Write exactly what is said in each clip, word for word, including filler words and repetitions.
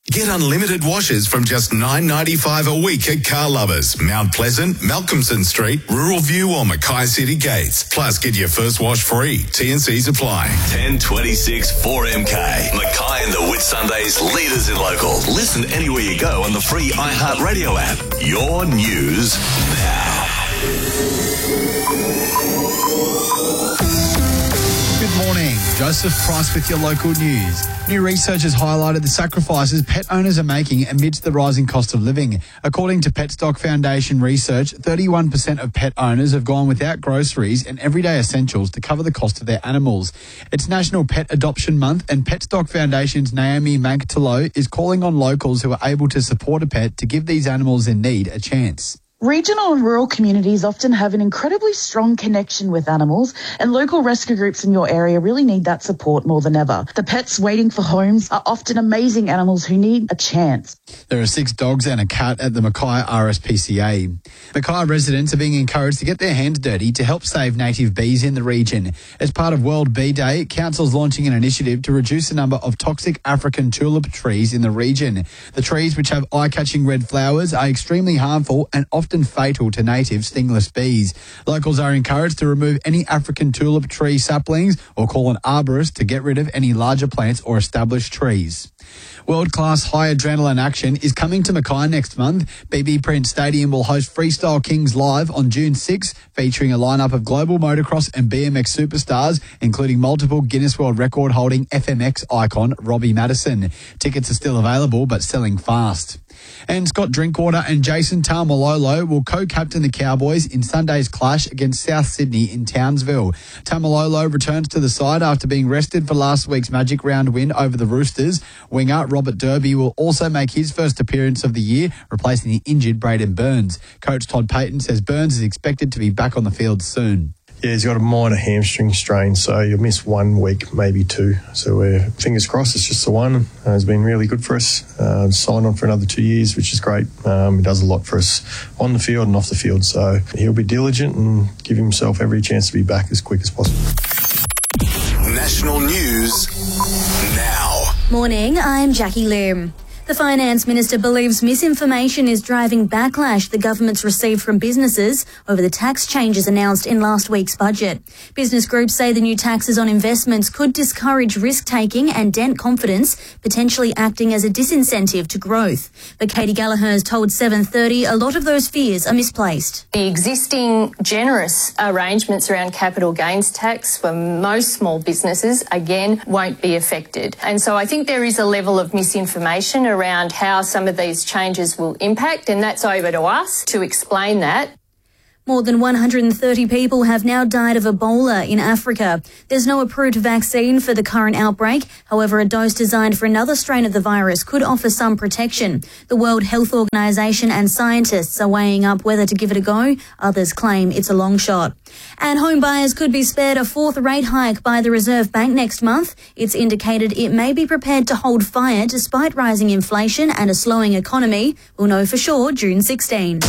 Get unlimited washes from just nine dollars ninety-five a week at Car Lovers, Mount Pleasant, Malcolmson Street, Rural View or Mackay City Gates. Plus, get your first wash free. T and C's apply. ten twenty-six four M K. Mackay and the Whitsundays leaders in local. Listen anywhere you go on the free iHeartRadio app. Your news now. Good morning. Joseph Price with your local news. New research has highlighted the sacrifices pet owners are making amidst the rising cost of living. According to Petstock Foundation research, thirty-one percent of pet owners have gone without groceries and everyday essentials to cover the cost of their animals. It's National Pet Adoption Month, and Petstock Foundation's Naomi Magtalo is calling on locals who are able to support a pet to give these animals in need a chance. Regional and rural communities often have an incredibly strong connection with animals, and local rescue groups in your area really need that support more than ever. The pets waiting for homes are often amazing animals who need a chance. There are six dogs and a cat at the Mackay R S P C A. Mackay residents are being encouraged to get their hands dirty to help save native bees in the region. As part of World Bee Day, Council's launching an initiative to reduce the number of toxic African tulip trees in the region. The trees, which have eye-catching red flowers, are extremely harmful and often fatal to native stingless bees. Locals are encouraged to remove any African tulip tree saplings or call an arborist to get rid of any larger plants or established trees. World-class high adrenaline action is coming to Mackay next month. B B Print Stadium will host Freestyle Kings Live on June sixth, featuring a lineup of global motocross and B M X superstars, including multiple Guinness World Record-holding F M X icon Robbie Madison. Tickets are still available, but selling fast. And Scott Drinkwater and Jason Taumalolo will co-captain the Cowboys in Sunday's clash against South Sydney in Townsville. Taumalolo returns to the side after being rested for last week's Magic Round win over the Roosters. Winger Robert Derby will also make his first appearance of the year, replacing the injured Braden Burns. Coach Todd Payton says Burns is expected to be back on the field soon. Yeah, he's got a minor hamstring strain, so you'll miss one week, maybe two. So we're fingers crossed it's just the one. Uh, it's been really good for us. Uh, signed on for another two years, which is great. Um, he does a lot for us on the field and off the field. So he'll be diligent and give himself every chance to be back as quick as possible. National news now. Morning, I'm Jackie Lim. The Finance Minister believes misinformation is driving backlash the government's received from businesses over the tax changes announced in last week's budget. Business groups say the new taxes on investments could discourage risk-taking and dent confidence, potentially acting as a disincentive to growth. But Katie Gallagher has told seven thirty a lot of those fears are misplaced. The existing generous arrangements around capital gains tax for most small businesses, again, won't be affected. And so I think there is a level of misinformation around how some of these changes will impact, and that's over to us to explain that. More than one hundred thirty people have now died of Ebola in Africa. There's no approved vaccine for the current outbreak. However, a dose designed for another strain of the virus could offer some protection. The World Health Organization and scientists are weighing up whether to give it a go. Others claim it's a long shot. And home buyers could be spared a fourth rate hike by the Reserve Bank next month. It's indicated it may be prepared to hold fire despite rising inflation and a slowing economy. We'll know for sure June sixteenth.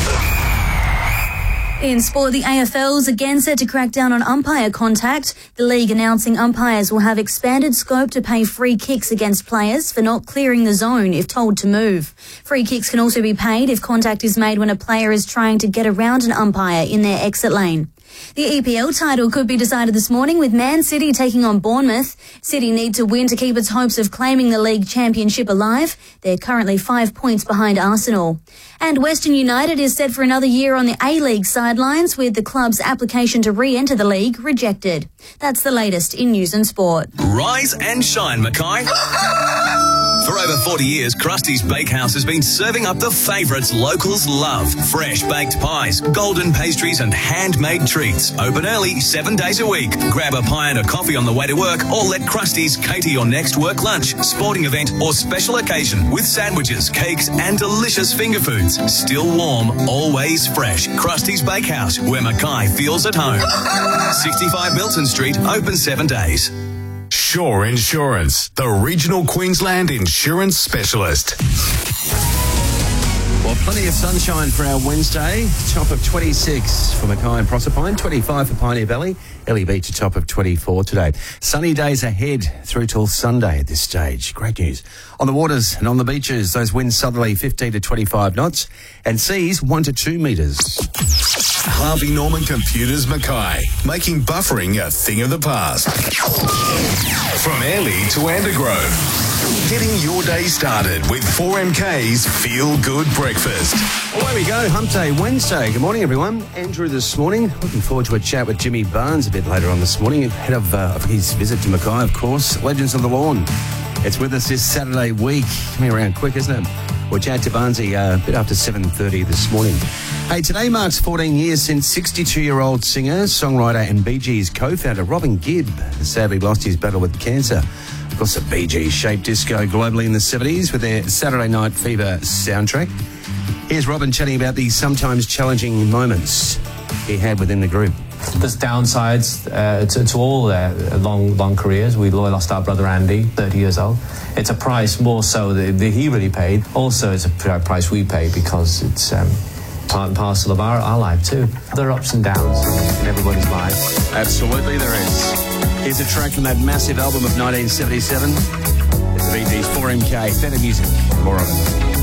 In sport, the A F L's again set to crack down on umpire contact. The league announcing umpires will have expanded scope to pay free kicks against players for not clearing the zone if told to move. Free kicks can also be paid if contact is made when a player is trying to get around an umpire in their exit lane. The E P L title could be decided this morning with Man City taking on Bournemouth. City need to win to keep its hopes of claiming the league championship alive. They're currently five points behind Arsenal. And Western United is set for another year on the A-League sidelines with the club's application to re-enter the league rejected. That's the latest in news and sport. Rise and shine, Mackay. For over forty years, Krusty's Bakehouse has been serving up the favourites locals love. Fresh baked pies, golden pastries and handmade treats. Open early, seven days a week. Grab a pie and a coffee on the way to work or let Krusty's cater your next work lunch, sporting event or special occasion with sandwiches, cakes and delicious finger foods. Still warm, always fresh. Krusty's Bakehouse, where Mackay feels at home. sixty-five Milton Street, open seven days. Shore Insurance, the regional Queensland insurance specialist. Well, plenty of sunshine for our Wednesday. Top of twenty-six for Mackay and Proserpine, twenty-five for Pioneer Valley, Ellie Beach, a top of twenty-four today. Sunny days ahead through till Sunday at this stage. Great news. On the waters and on the beaches, those winds southerly fifteen to twenty-five knots and seas one to two metres. Harvey Norman Computers Mackay, making buffering a thing of the past. From Airlie to Andergrove, getting your day started with four M K's Feel Good Breakfast. Away we go, Hump Day Wednesday. Good morning, everyone. Andrew this morning. Looking forward to a chat with Jimmy Barnes a bit later on this morning, ahead of, uh, of his visit to Mackay, of course. Legends of the Lawn. It's with us this Saturday week. Coming around quick, isn't it? We'll chat to Barnesy uh, a bit after seven thirty this morning. Hey, today marks fourteen years since sixty-two-year-old singer, songwriter and Bee Gees co-founder Robin Gibb sadly lost his battle with cancer. Of course, the Bee Gees shaped disco globally in the seventies with their Saturday Night Fever soundtrack. Here's Robin chatting about the sometimes challenging moments he had within the group. There's downsides uh, to, to all their long, long careers. We lost our brother Andy, thirty years old. It's a price more so that he really paid. Also, it's a price we pay because it's um, part and parcel of our, our life too. There are ups and downs in everybody's life. Absolutely there is. Here's a track from that massive album of nineteen seventy-seven. It's the Bee Gees four M K, better music, more of it.